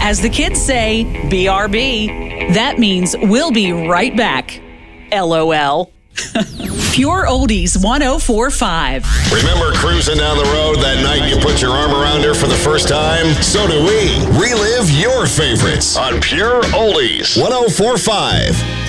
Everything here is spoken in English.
As the kids say, BRB. That means we'll be right back. LOL. Pure Oldies 104.5. Remember cruising down the road that night you put your arm around her for the first time? So do we. Relive your favorites on Pure Oldies 104.5.